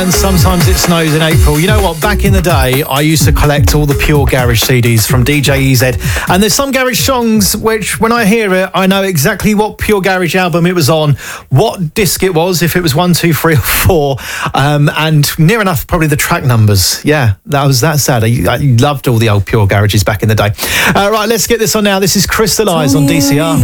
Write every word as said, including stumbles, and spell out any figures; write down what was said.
and sometimes it snows in April. You know what? Back in the day, I used to collect all the Pure Garage C Ds from D J E Z. And there's some garage songs which, when I hear it, I know exactly what Pure Garage album it was on, what disc it was, if it was one, two, three, or four, um, and near enough probably the track numbers. Yeah, that was that sad. I, I loved all the old Pure Garages back in the day. Uh, right, let's get this on now. This is Crystallize on D C R.